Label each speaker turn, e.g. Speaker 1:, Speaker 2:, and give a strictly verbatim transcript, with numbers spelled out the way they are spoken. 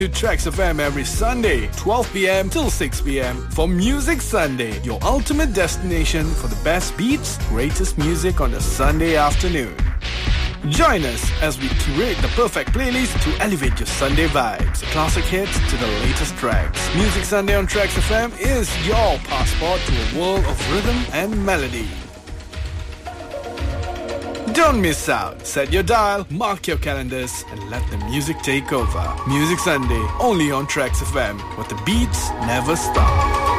Speaker 1: to Tracks F M every Sunday, twelve p.m. till six p.m. for Music Sunday, your ultimate destination for the best beats, greatest music on a Sunday afternoon. Join us as we curate the perfect playlist to elevate your Sunday vibes. Classic hits to the latest tracks. Music Sunday on Tracks F M is your passport to a world of rhythm and melody. Don't miss out. Set your dial, mark your calendars, and let the music take over. Music Sunday, only on Tracks F M, where the beats never stop.